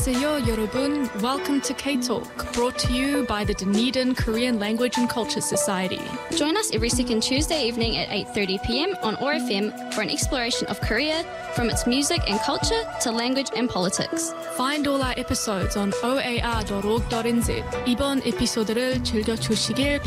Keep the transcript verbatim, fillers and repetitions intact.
안녕하세요, 여러분. Welcome to K-Talk, brought to you by the Dunedin Korean Language and Culture Society. Join us every second Tuesday evening at eight thirty p.m. on O A R F M for an exploration of Korea, from its music and culture to language and politics. Find all our episodes on o a r dot org dot n z. 이번 에피소드를 즐겨주시길